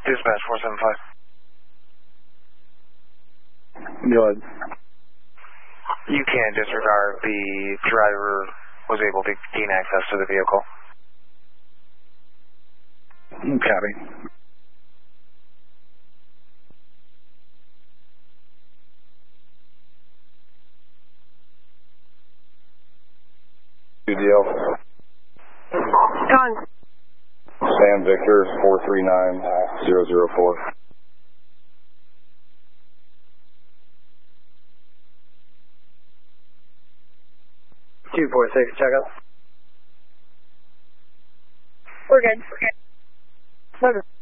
Dispatch 475. Go ahead. You can disregard the driver was able to gain access to the vehicle. Copy. UDL. John. Sam Victor 439004. 246, check up. We're good. Okay.